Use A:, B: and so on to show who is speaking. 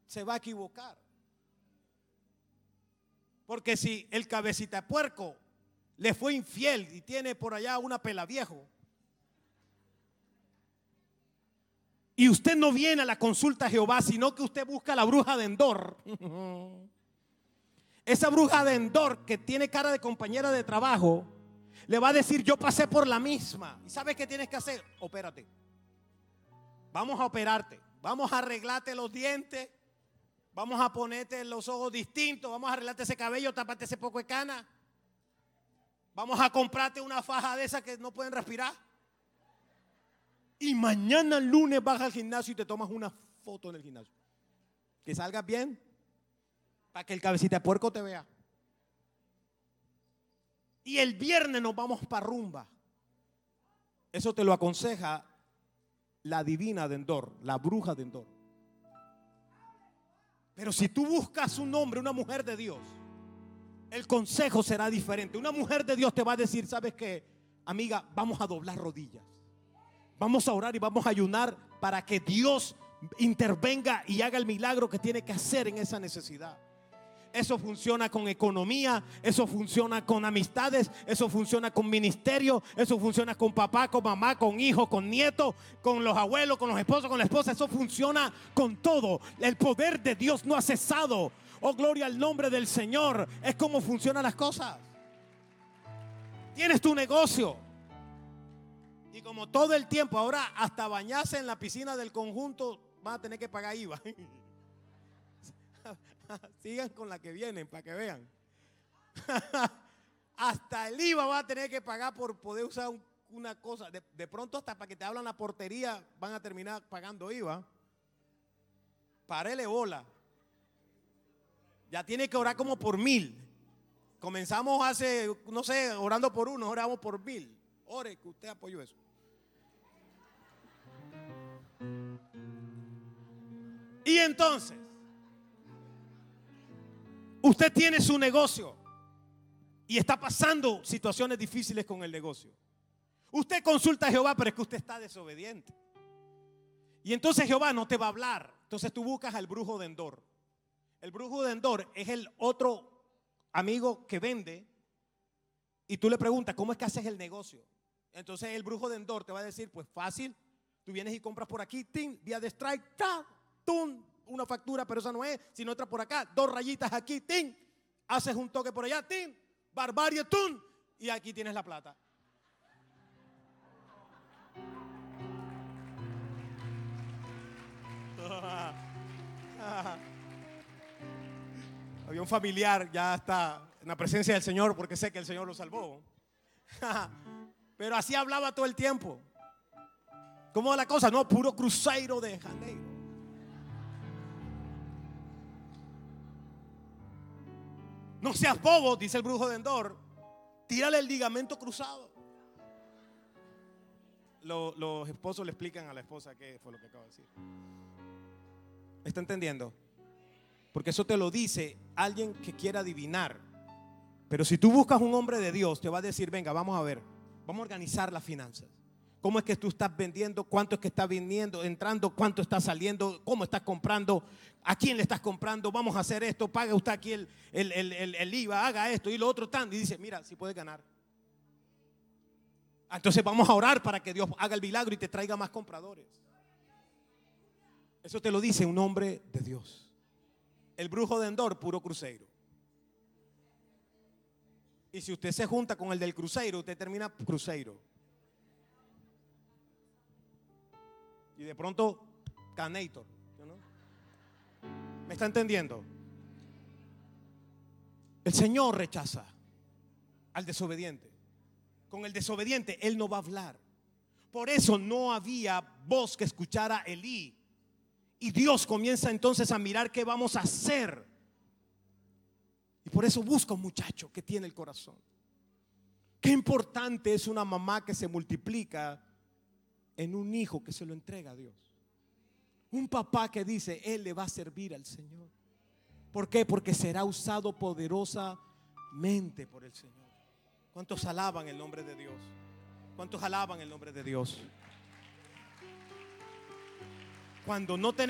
A: se va a equivocar. Porque si el cabecita de puerco le fue infiel y tiene por allá una pela viejo, y usted no viene a la consulta a Jehová, sino que usted busca a la bruja de Endor. Esa bruja de Endor que tiene cara de compañera de trabajo, le va a decir: yo pasé por la misma. ¿Y sabes qué tienes que hacer? Opérate. Vamos a operarte. Vamos a arreglarte los dientes. Vamos a ponerte los ojos distintos. Vamos a arreglarte ese cabello, taparte ese poco de cana. Vamos a comprarte una faja de esas que no pueden respirar. Y mañana lunes vas al gimnasio y te tomas una foto en el gimnasio. Que salgas bien, para que el cabecita de puerco te vea. Y el viernes nos vamos para rumba. Eso te lo aconseja la divina de Endor, la bruja de Endor. Pero si tú buscas un hombre, una mujer de Dios, el consejo será diferente. Una mujer de Dios te va a decir: ¿sabes qué, amiga? Vamos a doblar rodillas. Vamos a orar y vamos a ayunar para que Dios intervenga y haga el milagro que tiene que hacer en esa necesidad. Eso funciona con economía, eso funciona con amistades, eso funciona con ministerio, eso funciona con papá, con mamá, con hijo, con nieto, con los abuelos, con los esposos, con la esposa. Eso funciona con todo. El poder de Dios no ha cesado. Oh, gloria al nombre del Señor. Es como funcionan las cosas. Tienes tu negocio y como todo el tiempo ahora hasta bañarse en la piscina del conjunto van a tener que pagar IVA. Sigan con la que vienen para que vean. Hasta el IVA va a tener que pagar por poder usar una cosa. De pronto hasta para que te hablan la portería van a terminar pagando IVA. Párele bola. Ya tiene que orar como por 1000. Comenzamos hace, no sé, orando por uno, oramos por 1000. Ore que usted apoyó eso. Y entonces usted tiene su negocio y está pasando situaciones difíciles con el negocio. Usted consulta a Jehová, pero es que usted está desobediente. Y entonces Jehová no te va a hablar. Entonces tú buscas al brujo de Endor. El brujo de Endor es el otro amigo que vende y tú le preguntas: ¿cómo es que haces el negocio? Entonces el brujo de Endor te va a decir: pues fácil, tú vienes y compras por aquí, tin, vía de strike, ta, tun, una factura, pero esa no es, sino otra por acá, 2 rayitas aquí, tin, haces un toque por allá, tin, barbarie, tun, y aquí tienes la plata. Había un familiar, ya está en la presencia del Señor porque sé que el Señor lo salvó. Pero así hablaba todo el tiempo. ¿Cómo va la cosa? No, puro Cruzeiro de Janeiro. No seas bobo, dice el brujo de Endor. Tírale el ligamento cruzado. Los esposos le explican a la esposa qué fue lo que acabo de decir. ¿Me está entendiendo? Porque eso te lo dice alguien que quiera adivinar. Pero si tú buscas un hombre de Dios, te va a decir: venga, vamos a ver, vamos a organizar las finanzas. ¿Cómo es que tú estás vendiendo? ¿Cuánto es que está viniendo, entrando? ¿Cuánto está saliendo? ¿Cómo estás comprando? ¿A quién le estás comprando? Vamos a hacer esto, paga usted aquí el IVA, haga esto y lo otro tan. Y dice: mira, si puedes ganar. Entonces vamos a orar para que Dios haga el milagro y te traiga más compradores. Eso te lo dice un hombre de Dios. El brujo de Endor, puro Cruzeiro. Y si usted se junta con el del Cruzeiro, usted termina Cruzeiro. Y de pronto, Canator, ¿no? ¿Me está entendiendo? El Señor rechaza al desobediente. Con el desobediente Él no va a hablar. Por eso no había voz que escuchara a Elí. Y Dios comienza entonces a mirar qué vamos a hacer. Y por eso busca un muchacho que tiene el corazón. Qué importante es una mamá que se multiplica en un hijo que se lo entrega a Dios. Un papá que dice: él le va a servir al Señor. ¿Por qué? Porque será usado poderosamente por el Señor. ¿Cuántos alaban el nombre de Dios? ¿Cuántos alaban el nombre de Dios? Cuando no tenemos